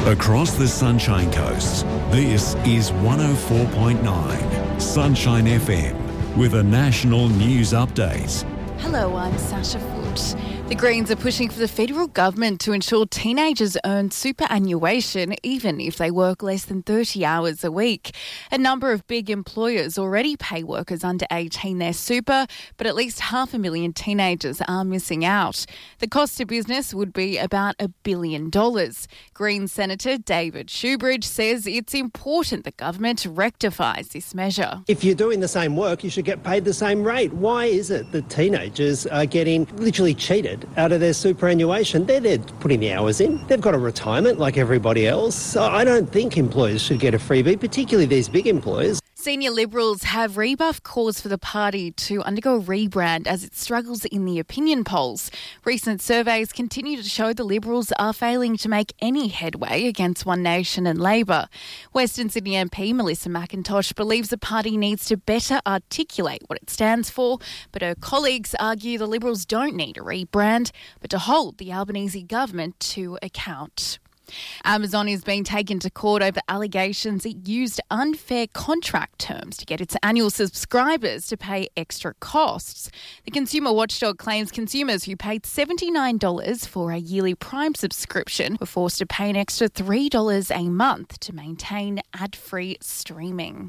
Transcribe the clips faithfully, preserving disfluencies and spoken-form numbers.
Across the Sunshine Coast, this is one oh four point nine Sunshine F M with a national news update. Hello, I'm Sasha Foot. The Greens are pushing for the federal government to ensure teenagers earn superannuation even if they work less than thirty hours a week. A number of big employers already pay workers under eighteen their super, but at least half a million teenagers are missing out. The cost to business would be about a billion dollars. Greens Senator David Shoebridge says it's important the government rectifies this measure. If you're doing the same work, you should get paid the same rate. Why is it that teenagers are getting literally cheated out of their superannuation? They're, they're putting the hours in. They've got a retirement like everybody else. So I don't think employers should get a freebie, particularly these big employers. Senior Liberals have rebuffed calls for the party to undergo a rebrand as it struggles in the opinion polls. Recent surveys continue to show the Liberals are failing to make any headway against One Nation and Labor. Western Sydney M P Melissa McIntosh believes the party needs to better articulate what it stands for, but her colleagues argue the Liberals don't need a rebrand, but to hold the Albanese government to account. Amazon is being taken to court over allegations it used unfair contract terms to get its annual subscribers to pay extra costs. The consumer watchdog claims consumers who paid seventy-nine dollars for a yearly Prime subscription were forced to pay an extra three dollars a month to maintain ad-free streaming.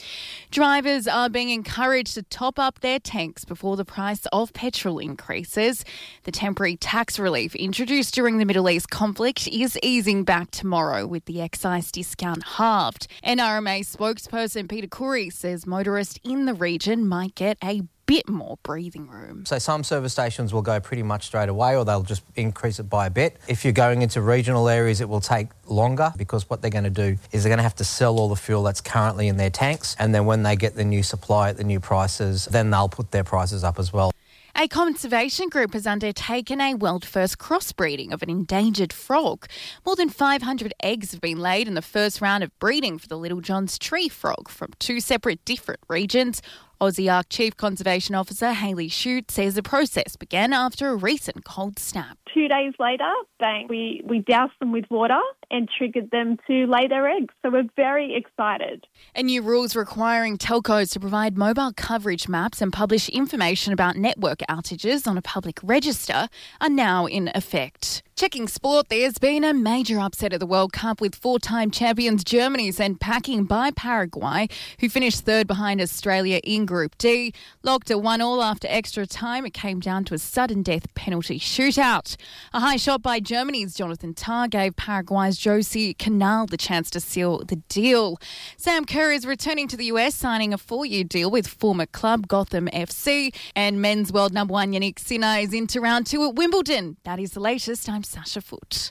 Drivers are being encouraged to top up their tanks before the price of petrol increases. The temporary tax relief introduced during the Middle East conflict is easing back tomorrow with the excise discount halved. N R M A spokesperson Peter Curry says motorists in the region might get a bit more breathing room. So some service stations will go pretty much straight away, or they'll just increase it by a bit. If you're going into regional areas, it will take longer because what they're going to do is they're going to have to sell all the fuel that's currently in their tanks, and then when they get the new supply at the new prices, then they'll put their prices up as well. A conservation group has undertaken a world-first crossbreeding of an endangered frog. More than five hundred eggs have been laid in the first round of breeding for the Little John's tree frog from two separate different regions. Aussie Ark Chief Conservation Officer Hayley Shute says the process began after a recent cold snap. Two days later, bang, we, we doused them with water and triggered them to lay their eggs. So we're very excited. And new rules requiring telcos to provide mobile coverage maps and publish information about network outages on a public register are now in effect. Checking sport, there's been a major upset at the World Cup with four-time champions Germany sent packing by Paraguay, who finished third behind Australia in Group D. Locked at one all after extra time, it came down to a sudden death penalty shootout. A high shot by Germany's Jonathan Tah gave Paraguay's Josie Canal the chance to seal the deal. Sam Kerr is returning to the U S, signing a four-year deal with former club Gotham F C. And men's world number one Yannick Sinner is into round two at Wimbledon. That is the latest. I'm Sasha Foot.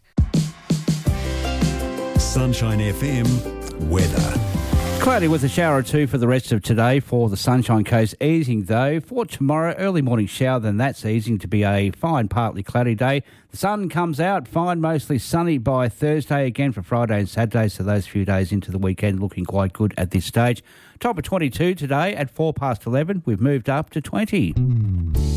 Sunshine F M weather. Cloudy with a shower or two for the rest of today for the Sunshine Coast. Easing though for tomorrow, early morning shower, then that's easing to be a fine partly cloudy day. The sun comes out, fine, mostly sunny by Thursday, again for Friday and Saturday, so those few days into the weekend looking quite good at this stage. Top of twenty-two today at four past eleven, we've moved up to twenty.